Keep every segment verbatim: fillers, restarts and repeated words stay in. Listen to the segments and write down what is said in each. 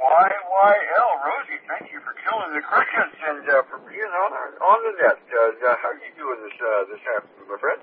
why, why, hell, Rosie, thank you for killing the crickets and uh, for being on, on the net. Uh, how are you doing this, uh, this afternoon, my friend?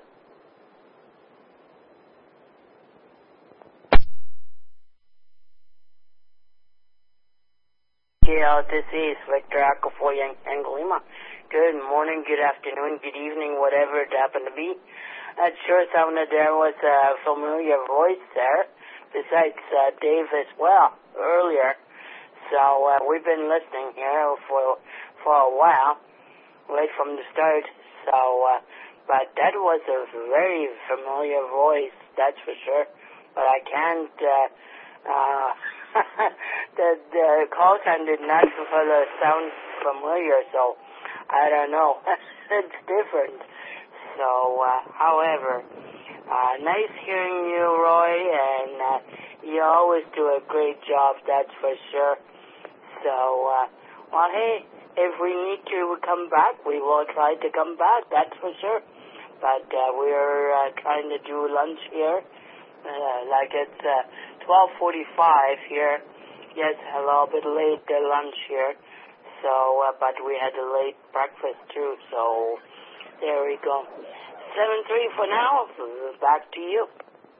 Yeah, this is Victor Acafoy Anglima. Good morning, good afternoon, good evening, whatever it happened to be. It sure sounded there was a familiar voice there, besides uh, Dave as well, earlier. So uh, we've been listening here for for a while, right from the start. So, uh, but that was a very familiar voice, that's for sure. But I can't... Uh, uh, the, the call sign did not sound familiar, so I don't know. It's different. So, uh, however, uh, nice hearing you, Roy, and uh, you always do a great job, that's for sure. So, uh, well, hey, if we need to come back, we will try to come back, that's for sure. But uh, we're uh, trying to do lunch here, uh, like it's uh, twelve forty-five here. Yes, a little bit late uh, lunch here. So, uh, but we had a late breakfast too, so there we go. seven three for now, back to you.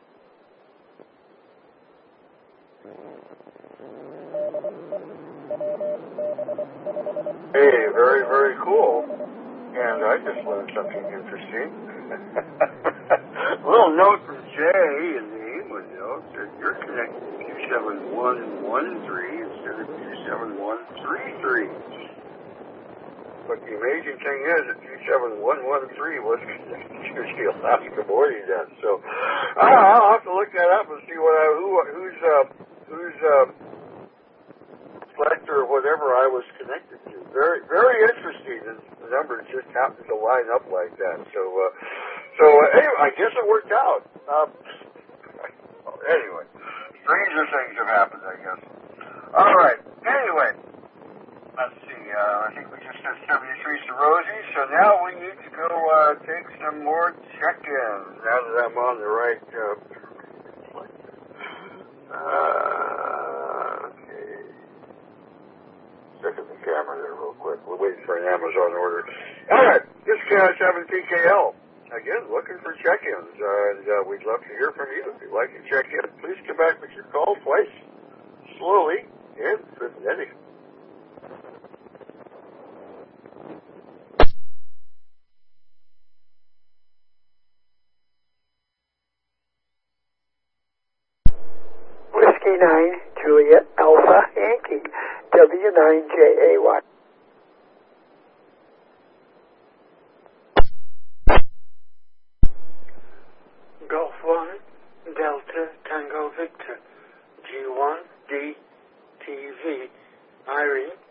Hey, very, very cool. And I just learned something interesting. Little note from Jay in the England note that you're connected to two seven one one three instead of two seven one three three. But the amazing thing is that two seven one one three was connected to the Alaska boarding net. So I'll have to look that up and see what I, who, who's, uh, who's, uh, selector or whatever I was connected to. Very, very interesting. And the numbers just happened to line up like that. So, uh, so uh, anyway, I guess it worked out. Um, anyway, stranger things have happened, I guess. All right. Anyway, let's see. Uh, I think we just said seventy-three to Rosie. So now we need to go uh, take some more check-ins. Now that I'm on the right. Uh, uh, Checking the camera there real quick. We're waiting for an Amazon order. All right, this is K I seven T K L. Again, looking for check-ins, uh, and uh, we'd love to hear from you. If you'd like to check in, please come back with your call twice, slowly, and frenetic. Whiskey nine, Juliet Alpha Yankee, W nine J A Y. Golf one, Delta Tango Victor, G one D T V, Irene.